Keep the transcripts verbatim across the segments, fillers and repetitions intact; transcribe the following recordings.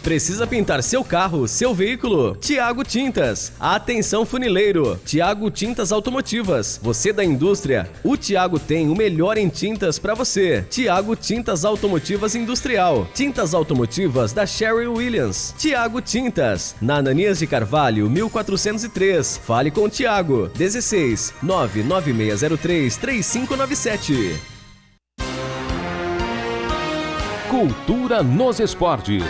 Precisa pintar seu carro, seu veículo? Thiago Tintas. Atenção funileiro. Thiago Tintas Automotivas. Você da indústria? O Thiago tem o melhor em tintas para você. Thiago Tintas Automotivas Industrial. Tintas automotivas da Sherwin Williams. Thiago Tintas. Na Ananias de Carvalho, mil quatrocentos e três. Fale com o Thiago. dezesseis nove nove seis zero três três cinco nove sete. Cultura nos esportes.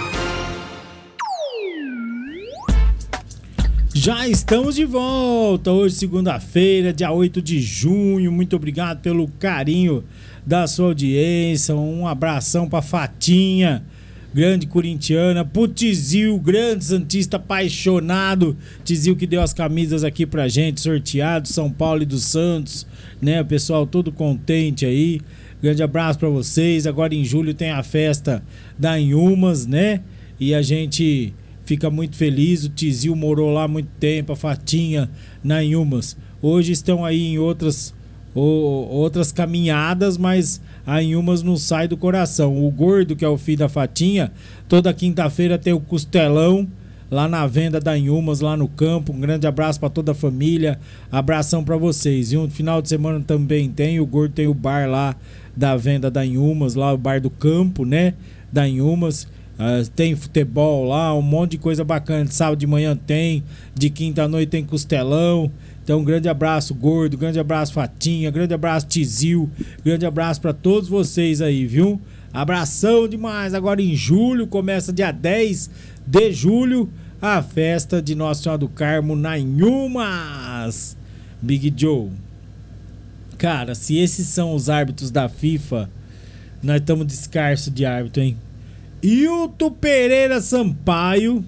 Já estamos de volta, hoje segunda-feira, dia oito de junho, muito obrigado pelo carinho da sua audiência, um abração pra Fatinha, grande corintiana, pro Tizil, grande santista apaixonado, Tizil que deu as camisas aqui pra gente, sorteado, São Paulo e do Santos, né, o pessoal todo contente aí, grande abraço pra vocês. Agora em julho tem a festa da Inhumas, né, e a gente fica muito feliz, o Tizil morou lá há muito tempo, a Fatinha na Inhumas. Hoje estão aí em outras, ou, outras caminhadas, mas a Inhumas não sai do coração. O Gordo, que é o filho da Fatinha, toda quinta-feira tem o costelão lá na venda da Inhumas, lá no campo. Um grande abraço para toda a família, abração para vocês. E um final de semana também tem, o Gordo tem o bar lá da venda da Inhumas, lá o bar do campo, né, da Inhumas. Uh, tem futebol lá, um monte de coisa bacana. De sábado de manhã tem, de quinta à noite tem costelão. Então, um grande abraço, Gordo, grande abraço, Fatinha, grande abraço, Tizil, grande abraço para todos vocês aí, viu? Abração demais. Agora em julho, começa dia dez de julho, a festa de Nossa Senhora do Carmo na Inhumas. Big Joe. Cara, se esses são os árbitros da FIFA, nós estamos descarso de árbitro, hein? Hilton Pereira Sampaio.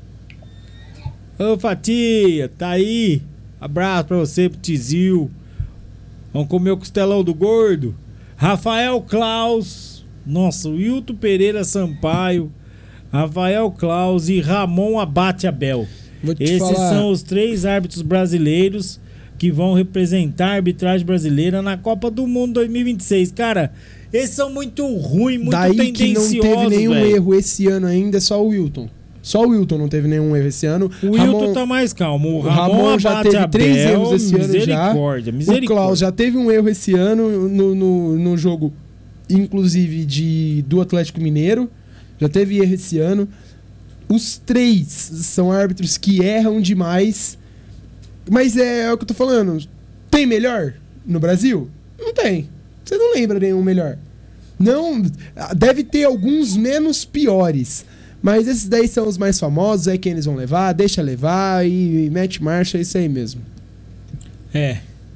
Ô Fatia, tá aí. Abraço pra você, pro Tizil. Vamos comer o costelão do Gordo. Rafael Klaus. Nossa, o Hilton Pereira Sampaio, Rafael Klaus e Ramon Abate Abel. Esses falar. São os três árbitros brasileiros que vão representar a arbitragem brasileira na Copa do Mundo dois mil e vinte e seis. Cara, esses são muito ruins, muito Daí tendenciosos, que não teve nenhum véio. erro esse ano ainda, é só o Wilton. Só o Wilton não teve nenhum erro esse ano. O Ramon, Wilton tá mais calmo. O o Ramon, Ramon já Abate teve Abel, três erros esse ano já. misericórdia, misericórdia. O Klaus já teve um erro esse ano no, no, no jogo, inclusive, de, do Atlético Mineiro. Já teve erro esse ano. Os três são árbitros que erram demais. Mas é, é o que eu tô falando. Tem melhor no Brasil? Não tem. Você não lembra nenhum melhor. Não, deve ter alguns menos piores. Mas esses daí são os mais famosos, é quem eles vão levar, deixa levar e, e mete marcha, é isso aí mesmo. É.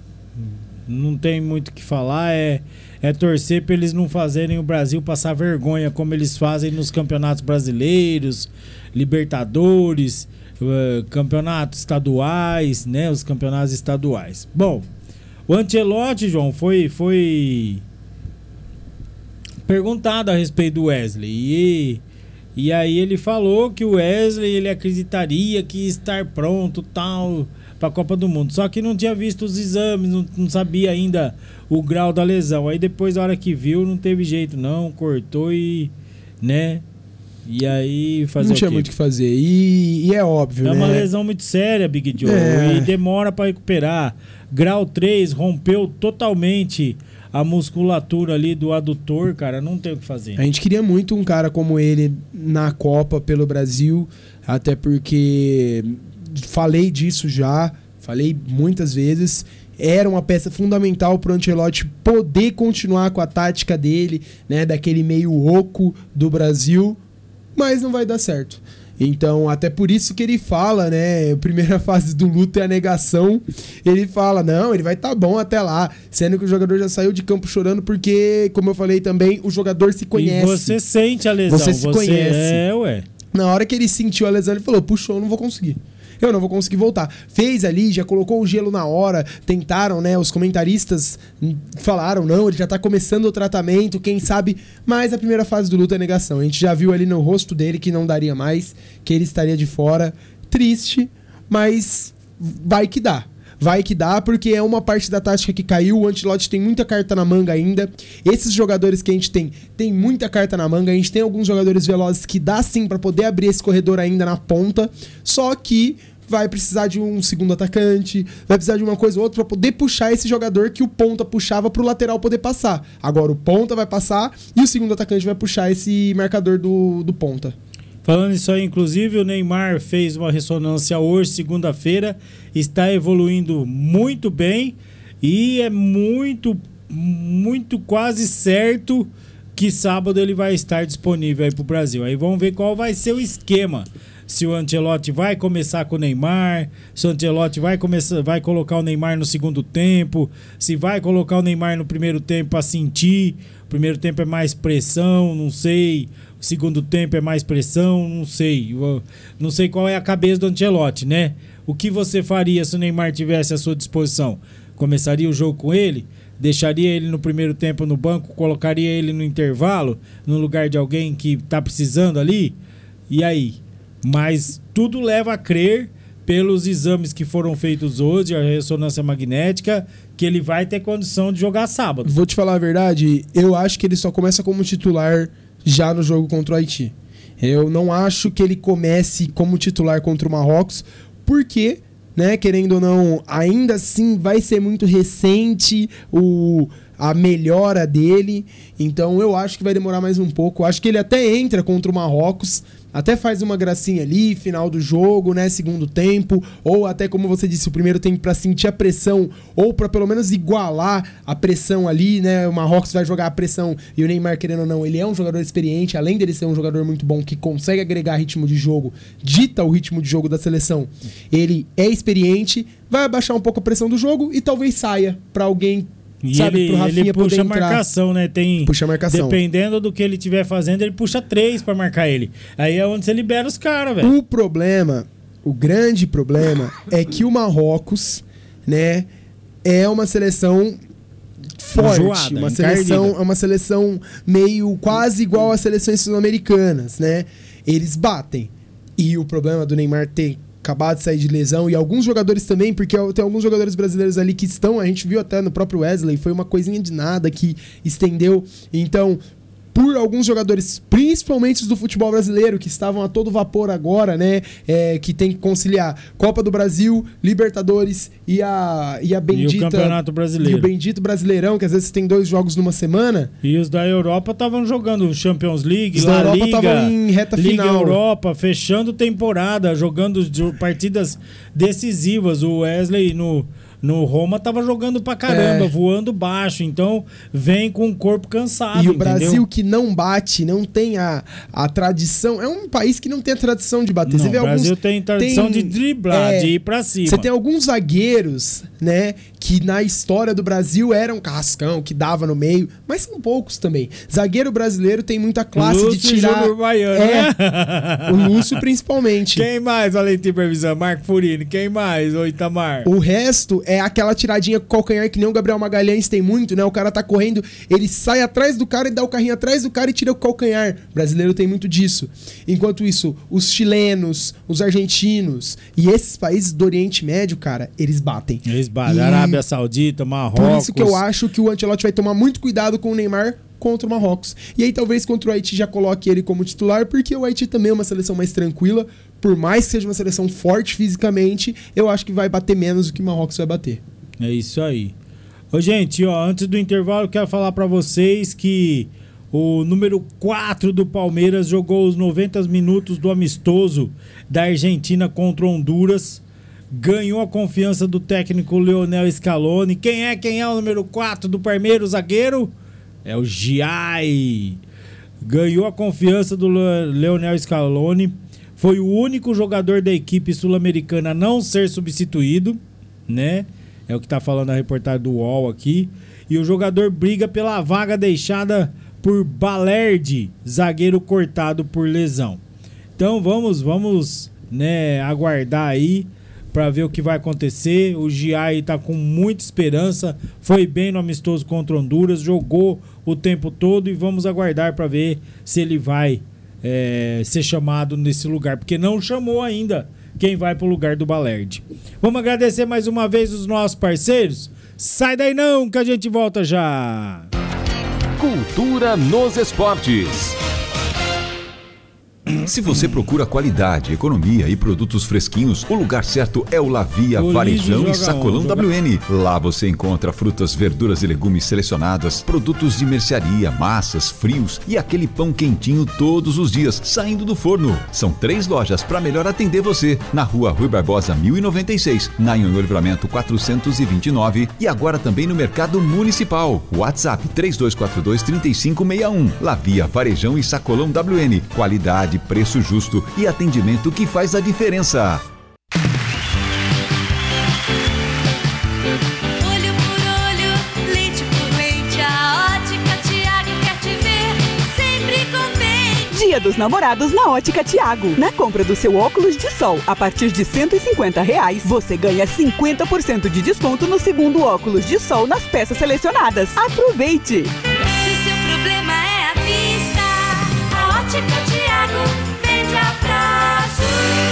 Não tem muito o que falar, é, é torcer para eles não fazerem o Brasil passar vergonha como eles fazem nos campeonatos brasileiros, Libertadores, uh, campeonatos estaduais, né? Os campeonatos estaduais. Bom, o Ancelotti, João, foi, foi perguntado a respeito do Wesley e... E aí ele falou que o Wesley, ele acreditaria que ia estar pronto tal para a Copa do Mundo. Só que não tinha visto os exames, não, não sabia ainda o grau da lesão. Aí depois, na hora que viu, não teve jeito não, cortou e... né? E aí fazer Não o tinha quê? muito o que fazer. E, e é óbvio, É né? uma lesão muito séria, Big Joe. É. E demora para recuperar. Grau três, rompeu totalmente a musculatura ali do adutor, cara, não tem o que fazer. A gente queria muito um cara como ele na Copa pelo Brasil, até porque falei disso já, falei muitas vezes, era uma peça fundamental pro Ancelotti poder continuar com a tática dele, né, daquele meio oco do Brasil, mas não vai dar certo. Então, até por isso que ele fala, né, a primeira fase do luto é a negação, ele fala, não, ele vai estar tá bom até lá, sendo que o jogador já saiu de campo chorando porque, como eu falei também, o jogador se conhece. E você sente a lesão. Você se você conhece. É, ué. Na hora que ele sentiu a lesão, ele falou, puxou, eu não vou conseguir. Eu não vou conseguir voltar. Fez ali, já colocou o gelo na hora, tentaram, né, os comentaristas falaram, não, ele já tá começando o tratamento, quem sabe, mas a primeira fase do luto é negação. A gente já viu ali no rosto dele que não daria mais, que ele estaria de fora. Triste, mas vai que dá. vai que dá, porque é uma parte da tática que caiu. O Ancelotti tem muita carta na manga ainda. Esses jogadores que a gente tem, tem muita carta na manga. A gente tem alguns jogadores velozes que dá sim pra poder abrir esse corredor ainda na ponta, só que vai precisar de um segundo atacante, vai precisar de uma coisa ou outra pra poder puxar esse jogador que o ponta puxava pro lateral poder passar. Agora o ponta vai passar e o segundo atacante vai puxar esse marcador do, do ponta. Falando isso aí, inclusive, o Neymar fez uma ressonância hoje, segunda-feira, está evoluindo muito bem e é muito, muito quase certo que sábado ele vai estar disponível aí pro Brasil. Aí vamos ver qual vai ser o esquema. Se o Ancelotti vai começar com o Neymar, se o Ancelotti vai, começar, vai colocar o Neymar no segundo tempo, se vai colocar o Neymar no primeiro tempo para sentir. O primeiro tempo é mais pressão, não sei. O segundo tempo é mais pressão, não sei. Eu não sei qual é a cabeça do Ancelotti, né? O que você faria se o Neymar tivesse à sua disposição? Começaria o jogo com ele? Deixaria ele no primeiro tempo no banco? Colocaria ele no intervalo? No lugar de alguém que tá precisando ali? E aí? Mas tudo leva a crer, pelos exames que foram feitos hoje, a ressonância magnética, que ele vai ter condição de jogar sábado. Vou te falar a verdade, eu acho que ele só começa como titular já no jogo contra o Haiti. Eu não acho que ele comece como titular contra o Marrocos, porque, né, querendo ou não, ainda assim vai ser muito recente o... a melhora dele, então eu acho que vai demorar mais um pouco. Acho que ele até entra contra o Marrocos, até faz uma gracinha ali, final do jogo, né, segundo tempo, ou até, como você disse, o primeiro tempo para sentir a pressão, ou para pelo menos igualar a pressão ali, né, o Marrocos vai jogar a pressão, e o Neymar, querendo ou não, ele é um jogador experiente, além dele ser um jogador muito bom, que consegue agregar ritmo de jogo, dita o ritmo de jogo da seleção, ele é experiente, vai abaixar um pouco a pressão do jogo, e talvez saia para alguém. E Sabe, ele, pro Rafinha ele puxa a poder entrar. marcação, né? Tem, Puxa a marcação. Dependendo do que ele estiver fazendo, ele puxa três pra marcar ele. Aí é onde você libera os caras, velho. O problema, o grande problema, é que o Marrocos, né, é uma seleção forte. Enjoada, uma seleção, encardida. é uma seleção meio quase igual às seleções sul-americanas, né? Eles batem. E o problema do Neymar ter acabado de sair de lesão, e alguns jogadores também, porque tem alguns jogadores brasileiros ali que estão, a gente viu até no próprio Wesley, foi uma coisinha de nada que estendeu. Então, por alguns jogadores, principalmente os do futebol brasileiro, que estavam a todo vapor agora, né? É, que tem que conciliar Copa do Brasil, Libertadores e a, e a bendita... E o Campeonato Brasileiro. E o bendito Brasileirão, que às vezes tem dois jogos numa semana. E os da Europa estavam jogando Champions League, Os La da Europa Liga, estavam em reta Liga final. Europa, fechando temporada, jogando partidas decisivas. O Wesley no... No Roma tava jogando pra caramba, É. voando baixo, então vem com o corpo cansado, E o entendeu? Brasil que não bate, não tem a, a tradição. É um país que não tem a tradição de bater. Não, Você vê o Brasil alguns, tem tradição tem- de driblar, é, de ir pra cima. Você tem alguns zagueiros, né, que na história do Brasil eram carrascão, que dava no meio, mas são poucos também. Zagueiro brasileiro tem muita classe Lúcio de tirar. Júnior Baiano, é, né? o Lúcio principalmente. Quem mais, Valentim Previsão? Marco Furini, quem mais, ô Itamar? O resto é aquela tiradinha com o calcanhar que nem o Gabriel Magalhães tem muito, né? O cara tá correndo, ele sai atrás do cara e dá o carrinho atrás do cara e tira o calcanhar. O brasileiro tem muito disso. Enquanto isso, os chilenos, os argentinos e esses países do Oriente Médio, cara, eles batem. Eles batem. E Arábia Saudita, Marrocos. Por isso que eu acho que o Ancelotti vai tomar muito cuidado com o Neymar contra o Marrocos. E aí talvez contra o Haiti já coloque ele como titular, porque o Haiti também é uma seleção mais tranquila. Por mais que seja uma seleção forte fisicamente, eu acho que vai bater menos do que o Marrocos vai bater. É isso aí. Ô, gente, ó, antes do intervalo, eu quero falar pra vocês que o número quatro do Palmeiras jogou os noventa minutos do amistoso da Argentina contra Honduras. Ganhou a confiança do técnico Leonel Scaloni. Quem é? Quem é o número quatro do Palmeiras, zagueiro? É o Giai. Ganhou a confiança do Le- Leonel Scaloni. Foi o único jogador da equipe sul-americana a não ser substituído, né? É o que tá falando a reportagem do U O L aqui. E o jogador briga pela vaga deixada por Balerdi, zagueiro cortado por lesão. Então vamos, vamos, né, aguardar aí para ver o que vai acontecer. O Giai tá com muita esperança, foi bem no amistoso contra Honduras, jogou o tempo todo e vamos aguardar para ver se ele vai é, ser chamado nesse lugar, porque não chamou ainda. quem vai pro lugar do Balerdi. Vamos agradecer mais uma vez os nossos parceiros. Sai daí não, que a gente volta já. Cultura nos esportes. Se você procura qualidade, economia e produtos fresquinhos, o lugar certo é o Lavia O Varejão Lígio e joga Sacolão onde? W N. Lá você encontra frutas, verduras e legumes selecionadas, produtos de mercearia, massas, frios e aquele pão quentinho todos os dias, saindo do forno. São três lojas para melhor atender você. Na rua Rui Barbosa mil e noventa e seis, na Anhonho Livramento quatrocentos e vinte e nove e agora também no Mercado Municipal. WhatsApp três dois quatro dois, três cinco seis um. Lavia Varejão e Sacolão W N. Qualidade, preço justo e atendimento que faz a diferença. Olho por olho, lente por lente, a Ótica Tiago quer te ver sempre contente. Dia dos Namorados na Ótica Tiago. Na compra do seu óculos de sol a partir de cento e cinquenta reais, você ganha cinquenta por cento de desconto no segundo óculos de sol nas peças selecionadas. Aproveite! Se seu problema é a vista, a Ótica Tiago vende a prazo.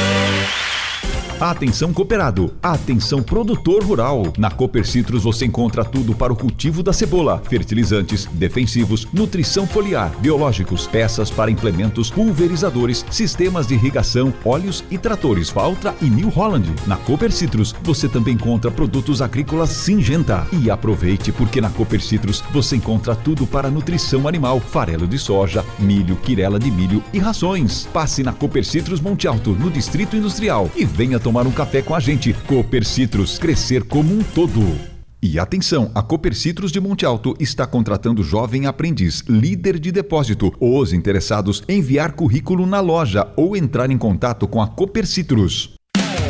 Atenção cooperado, atenção produtor rural. Na Cooper Citrus você encontra tudo para o cultivo da cebola, fertilizantes, defensivos, nutrição foliar, biológicos, peças para implementos, pulverizadores, sistemas de irrigação, óleos e tratores Valtra e New Holland. Na Cooper Citrus você também encontra produtos agrícolas Syngenta. E aproveite porque na Cooper Citrus você encontra tudo para nutrição animal, farelo de soja, milho, quirela de milho e rações. Passe na Cooper Citrus Monte Alto, no Distrito Industrial e venha tomar um café com a gente. Cooper Citrus, crescer como um todo. E atenção, a Cooper Citrus de Monte Alto está contratando jovem aprendiz, líder de depósito. Os interessados, enviar currículo na loja ou entrar em contato com a Cooper Citrus.